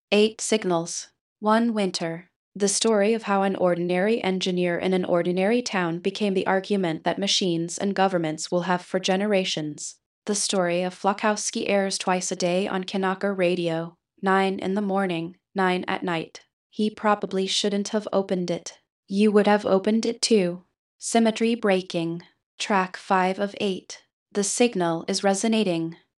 8 Signals. One Winter. The story of how an ordinary engineer in an ordinary town became the argument that machines and governments will have for generations. The story of Flokowski airs twice a day on Kanaka Radio, 9 in the morning, 9 at night. He probably shouldn't have opened it. You would have opened it too. Symmetry breaking. Track 5 of 8. The signal is resonating.